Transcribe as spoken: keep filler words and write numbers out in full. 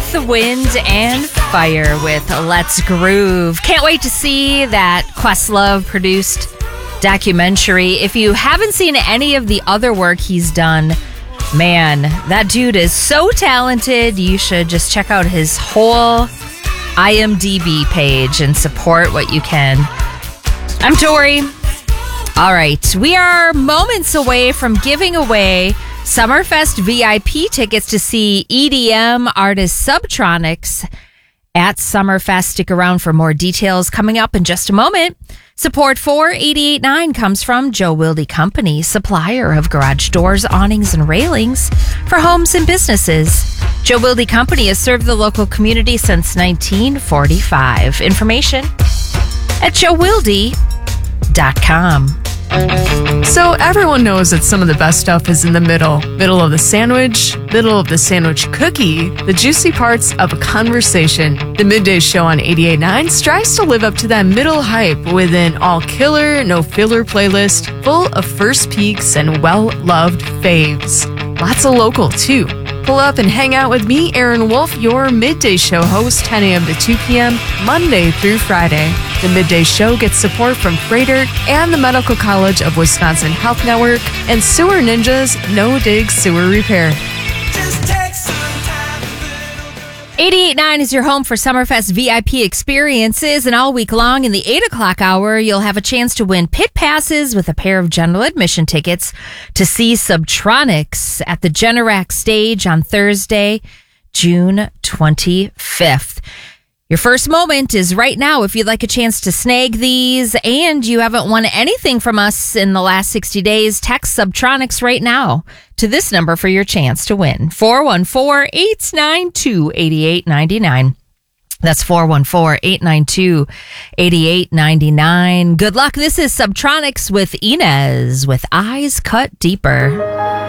Earth, Wind, and Fire with Let's Groove. Can't wait to see that Questlove produced documentary. If you haven't seen any of the other work he's done, man, that dude is so talented. You should just check out his whole I M D B page and support what you can. I'm Tori. All right, we are moments away from giving away Summerfest V I P tickets to see E D M artist Subtronics at Summerfest. Stick around for more details coming up in just a moment. Support for eighty-eight point nine comes from Joe Wilde Company, supplier of garage doors, awnings, and railings for homes and businesses. Joe Wilde Company has served the local community since nineteen forty-five. Information at joe wilde dot com. So everyone knows that some of the best stuff is in the middle. Middle of the sandwich, middle of the sandwich cookie, the juicy parts of a conversation. The Midday Show on eighty-eight point nine strives to live up to that middle hype with an all-killer, no-filler playlist full of first peeks and well-loved faves. Lots of local, too. Pull up and hang out with me, Aaron Wolf, your Midday Show host, ten a.m. to two p.m., Monday through Friday. The Midday Show gets support from Freighter and the Medical College of Wisconsin Health Network and Sewer Ninjas No Dig Sewer Repair. eighty-eight point nine is your home for Summerfest V I P experiences, and all week long in the eight o'clock hour, you'll have a chance to win pit passes with a pair of general admission tickets to see Subtronics at the Generac stage on Thursday, June twenty-fifth. Your first moment is right now if you'd like a chance to snag these and you haven't won anything from us in the last sixty days, text Subtronics right now to this number for your chance to win. four one four, eight nine two, eight eight nine nine. That's four one four, eight nine two, eight eight nine nine. Good luck. This is Subtronics with Inez with Eyes Cut Deeper.